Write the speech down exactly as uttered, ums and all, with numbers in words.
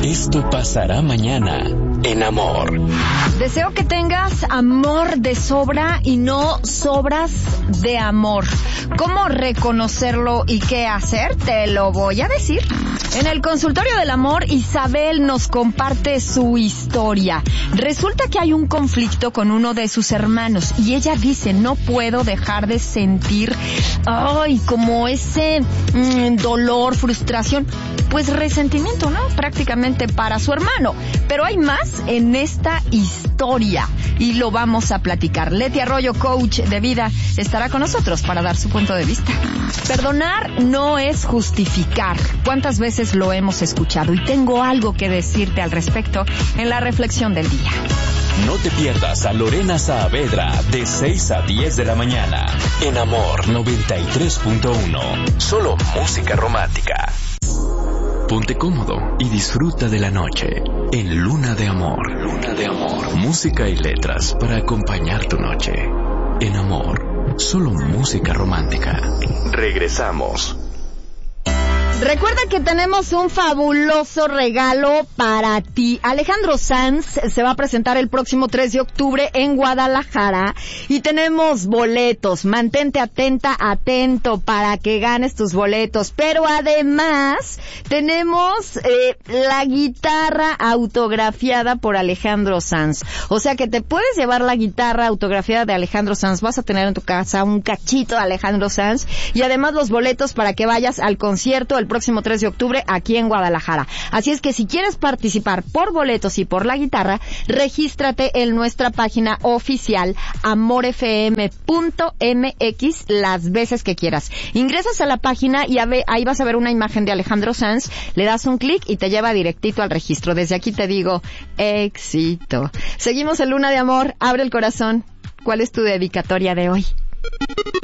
Esto pasará mañana en Amor. Deseo que tengas amor de sobra y no sobras de amor. ¿Cómo reconocerlo y qué hacer? Te lo voy a decir. En el consultorio del amor, Isabel nos comparte su historia. Resulta que hay un conflicto con uno de sus hermanos y ella dice, no puedo dejar de sentir, ay, como ese mmm, dolor, frustración, pues resentimiento, ¿no? Prácticamente para su hermano. Pero hay más en esta historia y lo vamos a platicar. Leti Arroyo, coach de vida, estará con nosotros para dar su punto de vista. Perdonar no es justificar. ¿Cuántas veces lo hemos escuchado? Y tengo algo que decirte al respecto en la reflexión del día. No te pierdas a Lorena Saavedra de seis a diez de la mañana en Amor noventa y tres punto uno. Solo música romántica. Ponte cómodo y disfruta de la noche en Luna de Amor. Luna de Amor. Música y letras para acompañar tu noche. En Amor, solo música romántica. Regresamos. Recuerda que tenemos un fabuloso regalo para ti. Alejandro Sanz se va a presentar el próximo tres de octubre en Guadalajara y tenemos boletos. Mantente atenta, atento para que ganes tus boletos. Pero además tenemos eh, la guitarra autografiada por Alejandro Sanz. O sea que te puedes llevar la guitarra autografiada de Alejandro Sanz. Vas a tener en tu casa un cachito de Alejandro Sanz y además los boletos para que vayas al concierto el próximo tres de octubre aquí en Guadalajara. Así es que si quieres participar por boletos y por la guitarra, regístrate en nuestra página oficial amor f m punto m x las veces que quieras. Ingresas a la página y a ve, ahí vas a ver una imagen de Alejandro Sanz, le das un clic y te lleva directito al registro. Desde aquí te digo, éxito. Seguimos en Luna de Amor, abre el corazón. ¿Cuál es tu dedicatoria de hoy?